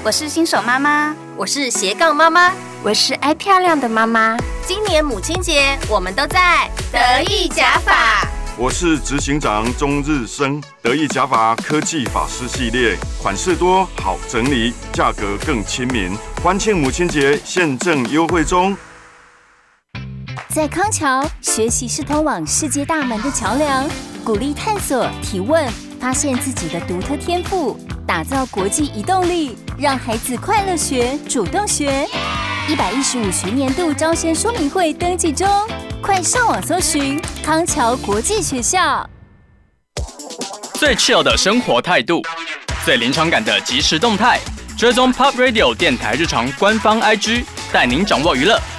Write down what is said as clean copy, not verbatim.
我是新手妈妈， 我是斜杠妈妈， 我是爱漂亮的妈妈。 今年母亲节，我们都在得意假发。 我是执行长钟日升，得意假发科技发饰系列，款式多，好整理，价格更亲民。欢庆母亲节，现正优惠中。 在康桥，学习是通往世界大门的桥梁，鼓励探索、提问，发现自己的独特天赋，打造国际移动力，让孩子快乐学、主动学。115学年度招生说明会登记中，快上网搜寻康桥国际学校。 最 chill 的生活态度，最临场感的即时动态，追踪 Pop Radio 电台日常官方 IG， 带您掌握娱乐